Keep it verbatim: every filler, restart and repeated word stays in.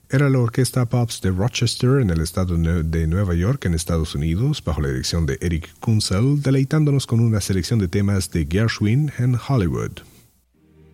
Era la orquesta Pops de Rochester en el estado de Nueva York en Estados Unidos, bajo la dirección de Eric Kunzel, deleitándonos con una selección de temas de Gershwin en Hollywood.